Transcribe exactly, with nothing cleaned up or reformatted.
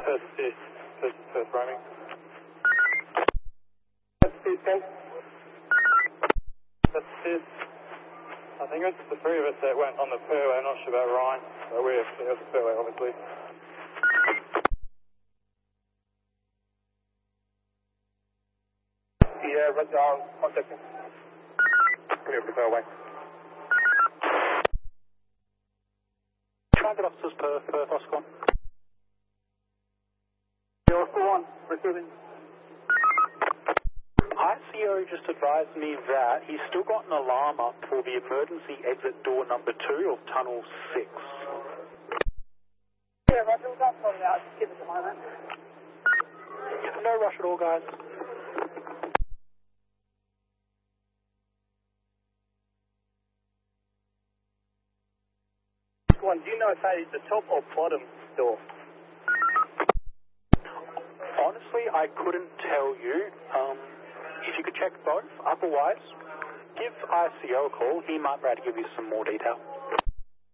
Persist. Persist, first roaming. Persist, ten. Persist. I think it's the three of us that went on the fairway. I'm not sure about Ryan. So we're on the fairway, obviously. Yeah, Roger, um, contacting. Clear for the fairway. Transit officers per Perth, Oscar. Oscar one, receiving. I C O just advised me that he's still got an alarm up for the emergency exit door number two of tunnel six. Yeah, Roger, we've got sorted out. Just give us a moment. No rush at all, guys. One, do you know if that is the top or bottom door? Honestly, I couldn't tell you. Um, if you could check both, otherwise, give I C O a call. He might be able to give you some more detail.